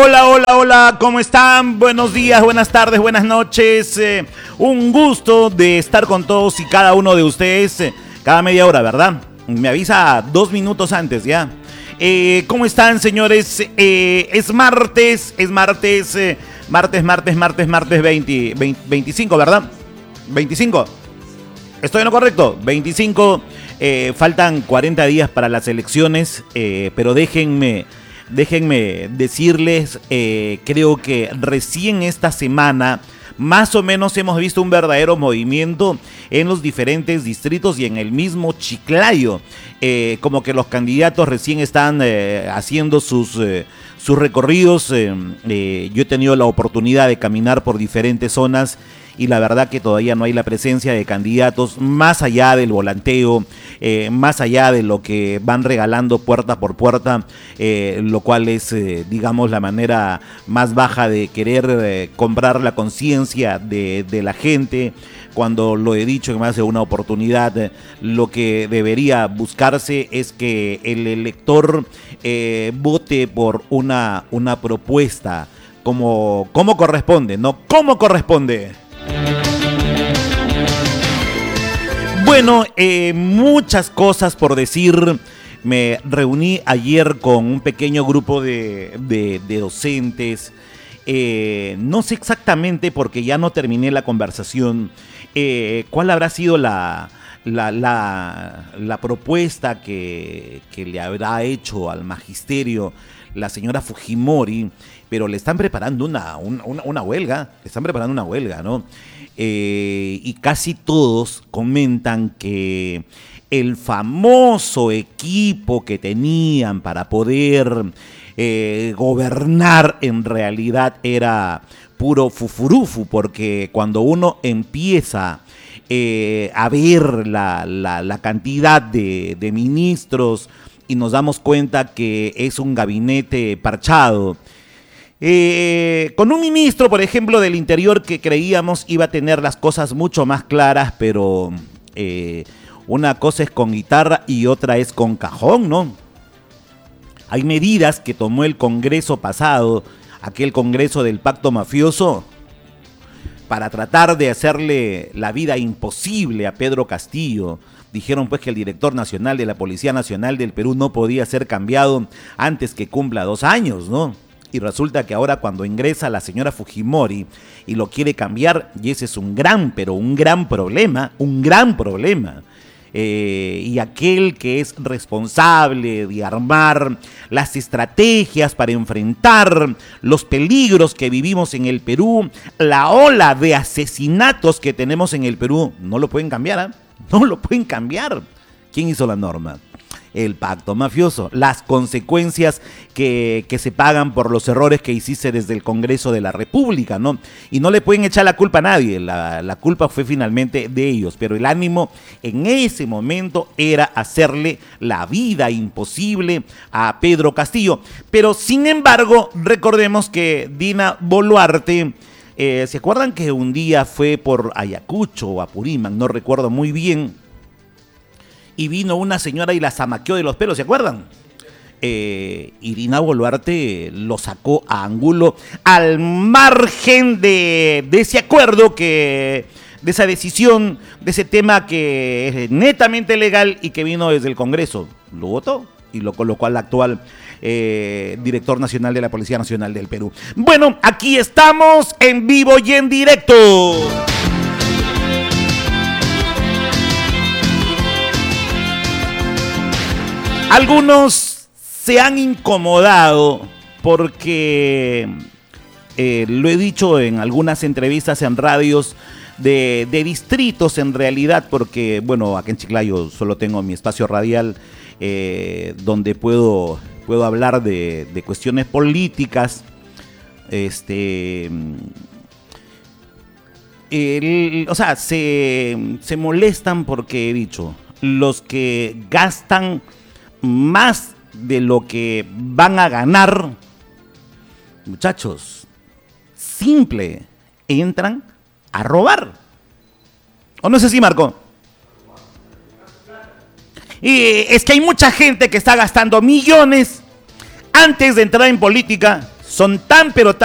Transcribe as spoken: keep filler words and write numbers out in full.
hola, hola, hola, ¿cómo están? Buenos días, buenas tardes, buenas noches. Eh, un gusto de estar con todos y cada uno de ustedes eh, cada media hora, ¿verdad? Me avisa dos minutos antes, ya. Eh, ¿Cómo están, señores? Eh, es martes, es martes, eh, martes, martes, martes, martes veinte, veinte, veinticinco, ¿verdad? veinticinco. ¿Estoy en lo correcto? veinticinco. Eh, faltan cuarenta días para las elecciones, eh, pero déjenme... Déjenme decirles, eh, creo que recién esta semana más o menos hemos visto un verdadero movimiento en los diferentes distritos y en el mismo Chiclayo. Eh, como que los candidatos recién están eh, haciendo sus, eh, sus recorridos. Eh, eh, yo he tenido la oportunidad de caminar por diferentes zonas y la verdad que todavía no hay la presencia de candidatos más allá del volanteo, eh, más allá de lo que van regalando puerta por puerta, eh, lo cual es, eh, digamos, la manera más baja de querer eh, comprar la conciencia de, de la gente. Cuando lo he dicho en más de una oportunidad, eh, lo que debería buscarse es que el elector eh, vote por una, una propuesta como, como corresponde, ¿no? ¿Cómo corresponde? Bueno, eh, muchas cosas por decir. Me reuní ayer con un pequeño grupo de, de, de docentes. Eh, no sé exactamente, porque ya no terminé la conversación, eh, cuál habrá sido la, la, la, la propuesta que, que le habrá hecho al magisterio la señora Fujimori, pero le están preparando una, una, una huelga, le están preparando una huelga, ¿no? Eh, y casi todos comentan que el famoso equipo que tenían para poder eh, gobernar en realidad era puro fufurufu, porque cuando uno empieza eh, a ver la, la, la cantidad de, de ministros y nos damos cuenta que es un gabinete parchado, Eh, con un ministro, por ejemplo, del Interior que creíamos iba a tener las cosas mucho más claras, pero eh, una cosa es con guitarra y otra es con cajón, ¿no? Hay medidas que tomó el Congreso pasado, aquel Congreso del Pacto Mafioso, para tratar de hacerle la vida imposible a Pedro Castillo. Dijeron pues que el director nacional de la Policía Nacional del Perú no podía ser cambiado antes que cumpla dos años, ¿no? Y resulta que ahora cuando ingresa la señora Fujimori y lo quiere cambiar, y ese es un gran, pero un gran problema, un gran problema. Eh, y aquel que es responsable de armar las estrategias para enfrentar los peligros que vivimos en el Perú, la ola de asesinatos que tenemos en el Perú, no lo pueden cambiar, ¿eh? No lo pueden cambiar. ¿Quién hizo la norma? El pacto mafioso, las consecuencias que, que se pagan por los errores que hiciste desde el Congreso de la República, ¿no? Y no le pueden echar la culpa a nadie, la, la culpa fue finalmente de ellos, pero el ánimo en ese momento era hacerle la vida imposible a Pedro Castillo. Pero sin embargo, recordemos que Dina Boluarte, eh, ¿se acuerdan que un día fue por Ayacucho o Apurímac? No recuerdo muy bien. Y vino una señora y la zamaqueó de los pelos, ¿se acuerdan? Eh, y Dina Boluarte lo sacó a Angulo al margen de, de ese acuerdo, que, de esa decisión, de ese tema que es netamente legal y que vino desde el Congreso. Lo votó y lo colocó al actual eh, director nacional de la Policía Nacional del Perú. Bueno, aquí estamos en vivo y en directo. Algunos se han incomodado porque, eh, lo he dicho en algunas entrevistas en radios de, de distritos en realidad, porque, bueno, acá en Chiclayo solo tengo mi espacio radial eh, donde puedo, puedo hablar de, de cuestiones políticas. Este, el, o sea, se, se molestan porque, he dicho, los que gastan más de lo que van a ganar, muchachos, simple, entran a robar. ¿O no es así, Marco? Y es que hay mucha gente que está gastando millones antes de entrar en política son tan pero tan